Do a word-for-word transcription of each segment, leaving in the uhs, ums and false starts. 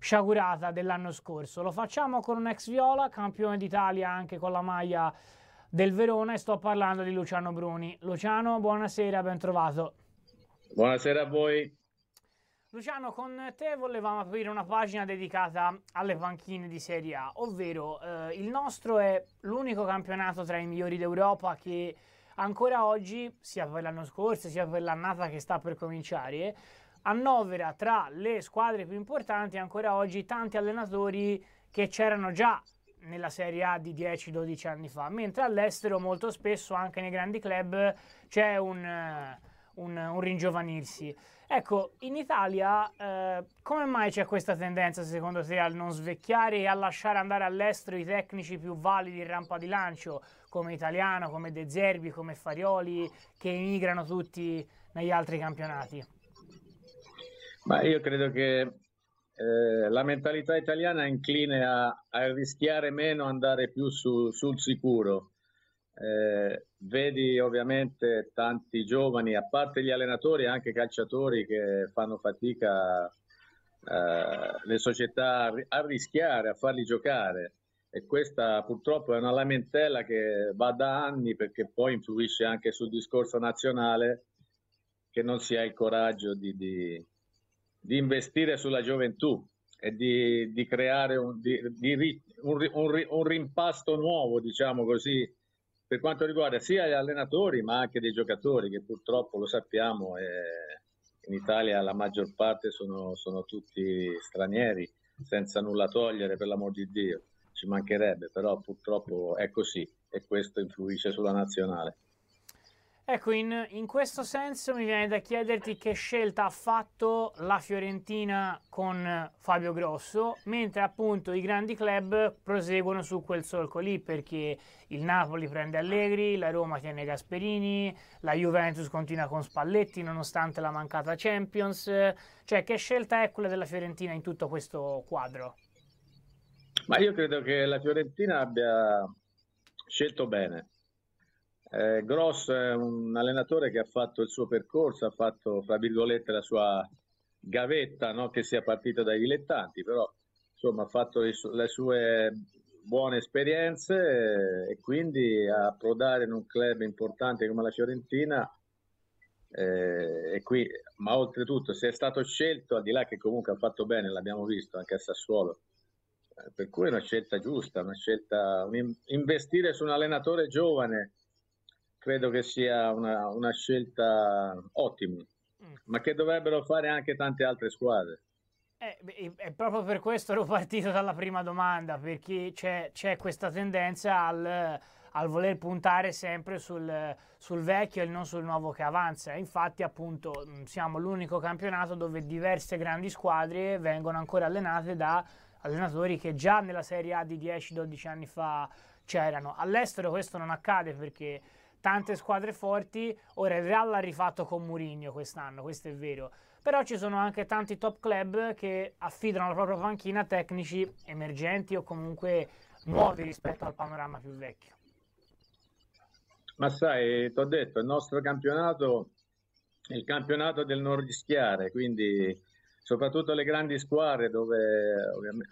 sciagurata dell'anno scorso. Lo facciamo con un ex Viola, campione d'Italia anche con la maglia del Verona, e sto parlando di Luciano Bruni. Luciano, buonasera, ben trovato. Buonasera a voi. Luciano, con te volevamo aprire una pagina dedicata alle panchine di Serie A, ovvero eh, il nostro è l'unico campionato tra i migliori d'Europa che ancora oggi, sia per l'anno scorso sia per l'annata che sta per cominciare, annovera tra le squadre più importanti ancora oggi tanti allenatori che c'erano già nella Serie A di dieci dodici anni fa, mentre all'estero molto spesso anche nei grandi club c'è un, un, un ringiovanirsi. Ecco, in Italia eh, come mai c'è questa tendenza secondo te al non svecchiare e a lasciare andare all'estero i tecnici più validi in rampa di lancio, come Italiano, come De Zerbi, come Farioli, che emigrano tutti negli altri campionati? Ma io credo che eh, la mentalità italiana è incline a, a rischiare meno, andare più su- sul sicuro. Eh, vedi ovviamente tanti giovani, a parte gli allenatori, anche calciatori che fanno fatica, eh, le società a, ri- a rischiare, a farli giocare. E questa purtroppo è una lamentela che va da anni, perché poi influisce anche sul discorso nazionale, che non si ha il coraggio di, di- di investire sulla gioventù e di, di creare un, di- di ri- un ri- un ri- un rimpasto nuovo, diciamo così, per quanto riguarda sia gli allenatori ma anche dei giocatori, che purtroppo lo sappiamo, eh, in Italia la maggior parte sono, sono tutti stranieri, senza nulla togliere, per l'amor di Dio, ci mancherebbe, però purtroppo è così e questo influisce sulla nazionale. Ecco, in, in questo senso mi viene da chiederti che scelta ha fatto la Fiorentina con Fabio Grosso, mentre appunto i grandi club proseguono su quel solco lì, perché il Napoli prende Allegri, la Roma tiene Gasperini, la Juventus continua con Spalletti nonostante la mancata Champions. Cioè, che scelta è quella della Fiorentina in tutto questo quadro? Ma io credo che la Fiorentina abbia scelto bene. Eh, Gross è un allenatore che ha fatto il suo percorso, ha fatto, fra virgolette, la sua gavetta, no? Che sia partito dai dilettanti, però insomma ha fatto le, su- le sue buone esperienze, eh, e quindi a approdare in un club importante come la Fiorentina. Eh, e qui, ma oltretutto, se è stato scelto, al di là che comunque ha fatto bene, l'abbiamo visto anche a Sassuolo, eh, per cui è una scelta giusta, una scelta, un in- investire su un allenatore giovane credo che sia una, una scelta ottima, Mm. ma che dovrebbero fare anche tante altre squadre. Eh, beh, e proprio per questo ero partito dalla prima domanda, perché c'è, c'è questa tendenza al, al voler puntare sempre sul, sul vecchio e non sul nuovo che avanza. Infatti, appunto, mh, siamo l'unico campionato dove diverse grandi squadre vengono ancora allenate da allenatori che già nella Serie A di dieci dodici anni fa c'erano. All'estero questo non accade perché tante squadre forti, ora il Real l'ha rifatto con Mourinho quest'anno, questo è vero, però ci sono anche tanti top club che affidano la propria panchina a tecnici emergenti o comunque nuovi rispetto al panorama più vecchio. Ma sai, ti ho detto, il nostro campionato è il campionato del non rischiare, quindi soprattutto le grandi squadre dove ovviamente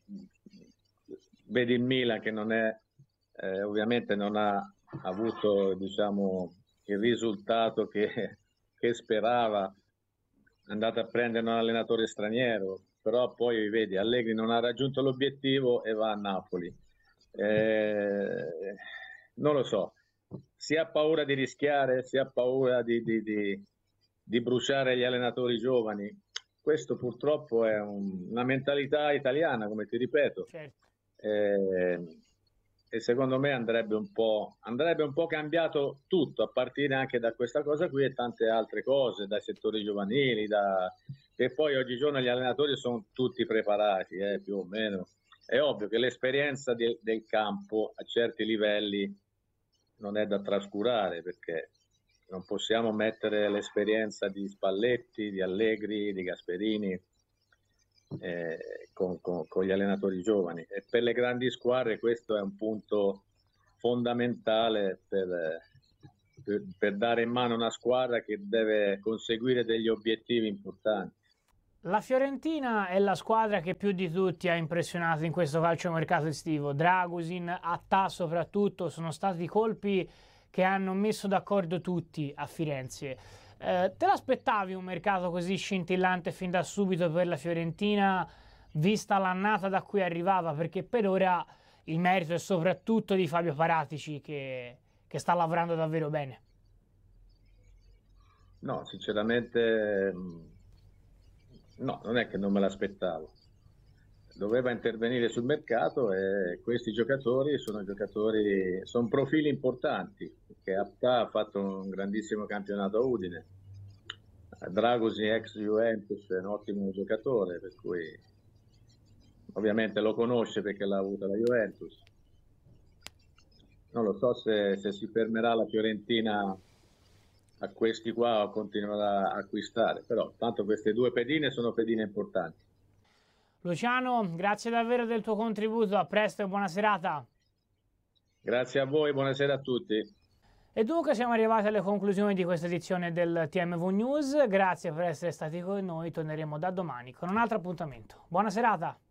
vedi il Milan che non è, eh, ovviamente non ha avuto, diciamo, il risultato che, che sperava, è andato a prendere un allenatore straniero, però poi vedi, Allegri non ha raggiunto l'obiettivo e va a Napoli. Eh, non lo so, si ha paura di rischiare, si ha paura di, di- di- di bruciare gli allenatori giovani. Questo purtroppo è un- una mentalità italiana, come ti ripeto, Certo. eh, e secondo me andrebbe un po', andrebbe un po' cambiato tutto, a partire anche da questa cosa qui e tante altre cose, dai settori giovanili, da... e poi oggigiorno gli allenatori sono tutti preparati, eh, più o meno. È ovvio che l'esperienza del, del campo a certi livelli non è da trascurare, perché non possiamo mettere l'esperienza di Spalletti, di Allegri, di Gasperini, eh, con, con- con gli allenatori giovani. E per le grandi squadre questo è un punto fondamentale per, per- per dare in mano una squadra che deve conseguire degli obiettivi importanti. La Fiorentina è la squadra che più di tutti ha impressionato in questo calciomercato estivo. Dragusin, Attà soprattutto, sono stati colpi che hanno messo d'accordo tutti a Firenze. Eh, te l'aspettavi un mercato così scintillante fin da subito per la Fiorentina, vista l'annata da cui arrivava? Perché per ora il merito è soprattutto di Fabio Paratici, che, che sta lavorando davvero bene. No, sinceramente no, non è che non me l'aspettavo. Doveva intervenire sul mercato e questi giocatori sono giocatori, sono profili importanti, perché Attà ha fatto un grandissimo campionato a Udine. Dragosi, ex Juventus, è un ottimo giocatore, per cui ovviamente lo conosce perché l'ha avuta la Juventus. Non lo so se, se si fermerà la Fiorentina a questi qua o continuerà a acquistare, però tanto queste due pedine sono pedine importanti. Luciano, grazie davvero del tuo contributo, a presto e buona serata. Grazie a voi, buonasera a tutti. E dunque siamo arrivati alle conclusioni di questa edizione del T M V News, grazie per essere stati con noi, torneremo da domani con un altro appuntamento. Buona serata!